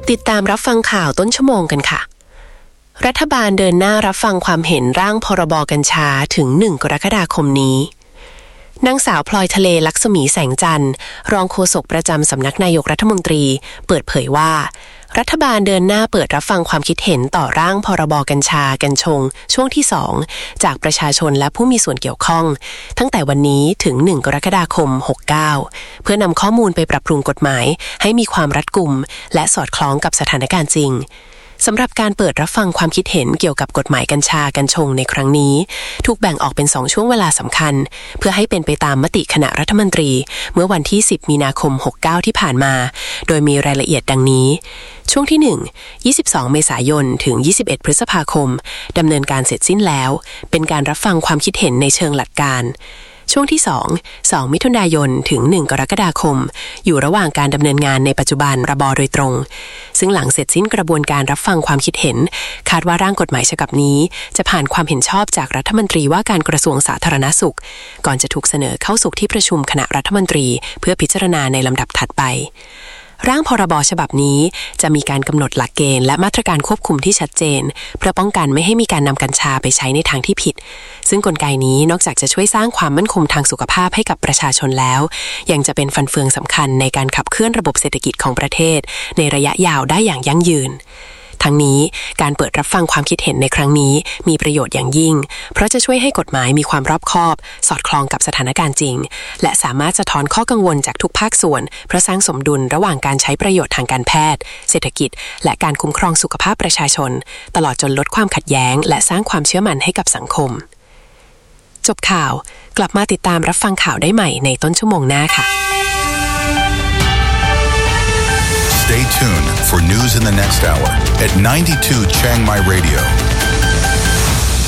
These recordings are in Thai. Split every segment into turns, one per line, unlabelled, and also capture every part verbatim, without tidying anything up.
ติดตามรับฟังข่าวต้นชั่วโมงกันค่ะรัฐบาลเดินหน้ารับฟังความเห็นร่างพรบกัญชาถึงหนึ่งกรกฎาคมนี้นางสาวพลอยทะเลลักษมีแสงจันทร์รองโฆษกประจำสำนักนายกรัฐมนตรีเปิดเผยว่ารัฐบาลเดินหน้าเปิดรับฟังความคิดเห็นต่อร่างพรบกัญชากัญชงช่วงที่สองจากประชาชนและผู้มีส่วนเกี่ยวข้องตั้งแต่วันนี้ถึงหนึ่งกรกฎาคมหกสิบเก้าเพื่อนำข้อมูลไปปรับปรุงกฎหมายให้มีความรัดกุมและสอดคล้องกับสถานการณ์จริงสำหรับการเปิดรับฟังความคิดเห็นเกี่ยวกับกฎหมายกัญชากัญชงในครั้งนี้ถูกแบ่งออกเป็นสองช่วงเวลาสำคัญเพื่อให้เป็นไปตามมติคณะรัฐมนตรีเมื่อวันที่สิบมีนาคมหกสิบเก้าที่ผ่านมาโดยมีรายละเอียดดังนี้ช่วงที่หนึ่ง ยี่สิบสองเมษายนถึงยี่สิบเอ็ดพฤษภาคมดำเนินการเสร็จสิ้นแล้วเป็นการรับฟังความคิดเห็นในเชิงหลักการช่วงที่สอง สองมิถุนายนถึงหนึ่งกรกฎาคมอยู่ระหว่างการดำเนินงานในปัจจุบันระบโดยตรงซึ่งหลังเสร็จสิ้นกระบวนการรับฟังความคิดเห็นคาดว่าร่างกฎหมายฉบับนี้จะผ่านความเห็นชอบจากรัฐมนตรีว่าการกระทรวงสาธารณสุขก่อนจะถูกเสนอเข้าสู่ที่ประชุมคณะรัฐมนตรีเพื่อพิจารณาในลำดับถัดไปร่างพรบฉบับนี้จะมีการกำหนดหลักเกณฑ์และมาตรการควบคุมที่ชัดเจนเพื่อป้องกันไม่ให้มีการนำกัญชาไปใช้ในทางที่ผิดซึ่งกลไกนี้นอกจากจะช่วยสร้างความมั่นคงทางสุขภาพให้กับประชาชนแล้วยังจะเป็นฟันเฟืองสำคัญในการขับเคลื่อนระบบเศรษฐกิจของประเทศในระยะยาวได้อย่างยั่งยืนทั้งนี้การเปิดรับฟังความคิดเห็นในครั้งนี้มีประโยชน์อย่างยิ่งเพราะจะช่วยให้กฎหมายมีความรอบคอบสอดคล้องกับสถานการณ์จริงและสามารถสะท้อนข้อกังวลจากทุกภาคส่วนเพื่อสร้างสมดุลระหว่างการใช้ประโยชน์ทางการแพทย์เศรษฐกิจและการคุ้มครองสุขภาพประชาชนตลอดจนลดความขัดแย้งและสร้างความเชื่อมั่นให้กับสังคมจบข่าวกลับมาติดตามรับฟังข่าวได้ใหม่ในต้นชั่วโมงหน้าค่ะ
Stay tuned for news in the next hour at ninety-two Chiang Mai Radio.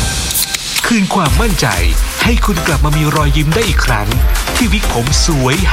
คืนความมั่นใจให้คุณกลับมามีรอยยิ้มได้อีกครั้งที่วิกผมสวย